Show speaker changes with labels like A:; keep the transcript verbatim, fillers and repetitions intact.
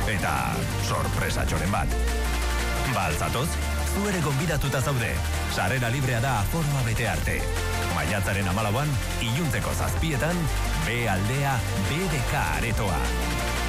A: eta sorpresatxoren bat. Baltzatoz, zu ere gonbidatuta zaude. Sarrera librea da aforoa bete arte. Maiatzaren hamalauan, iluntzeko zazpietan, B aldea B D K aretoa.